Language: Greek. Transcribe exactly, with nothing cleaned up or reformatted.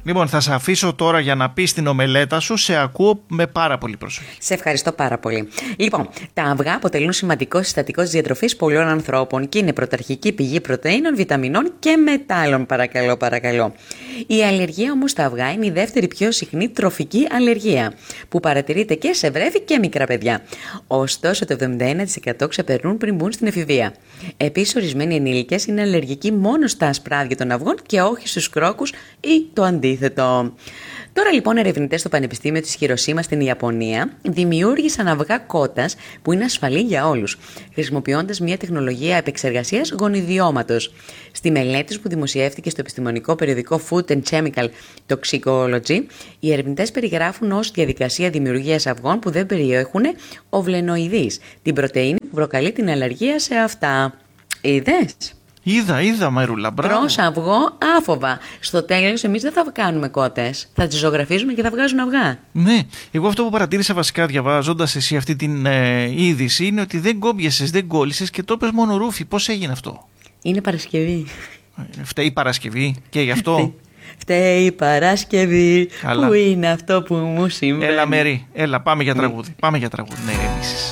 Λοιπόν, θα σε αφήσω τώρα για να πεις την ομελέτα σου. Σε ακούω με πάρα πολύ προσοχή. Σε ευχαριστώ πάρα πολύ. Λοιπόν, τα αυγά αποτελούν σημαντικό συστατικό της διατροφής πολλών ανθρώπων και είναι πρωταρχική πηγή πρωτεΐνων, βιταμινών και μετάλλων, παρακαλώ, παρακαλώ. Η αλλεργία όμως στα αυγά είναι η δεύτερη πιο συχνή τροφική αλλεργία, που παρατηρείται και σε βρέφη και μικρά παιδιά. Ωστόσο, το εβδομήντα ένα τοις εκατό ξεπερνούν πριν μπουν στην εφηβεία. Επίσης, ορισμένοι ενήλικες είναι αλλεργικοί μόνο στα ασπράδια των αυγών και όχι στους κρόκους ή το αντίθετο. Τώρα λοιπόν ερευνητές στο Πανεπιστήμιο της Χιροσίμα στην Ιαπωνία δημιούργησαν αυγά κότας που είναι ασφαλή για όλους, χρησιμοποιώντας μια τεχνολογία επεξεργασίας γονιδιώματος. Στη μελέτη που δημοσιεύτηκε στο επιστημονικό περιοδικό Food and Chemical Toxicology, οι ερευνητές περιγράφουν ως διαδικασία δημιουργίας αυγών που δεν περιέχουν οβλενοειδείς, την πρωτεΐνη που προκαλεί την αλλεργία σε αυτά. Είδες? Είδα, είδα, Μαρούλα, μπράβο. Τρως αυγό άφοβα. Στο τέλος, εμείς δεν θα κάνουμε κότες. Θα τις ζωγραφίζουμε και θα βγάζουν αυγά. Ναι, εγώ αυτό που παρατήρησα βασικά διαβάζοντας εσύ αυτή την ε, είδηση είναι ότι δεν κόμπιασες, δεν κόλλησες και το είπες μόνο ρούφι. Πώς έγινε αυτό? Είναι Παρασκευή. Φταίει η Παρασκευή και γι' αυτό. Φταίει η Παρασκευή. Καλά. Που είναι αυτό που μου συμβαίνει. Έλα, Μέρη, έλα, πάμε για τραγούδι. Πάμε για τραγούδι, ναι, ηρεμήσεις.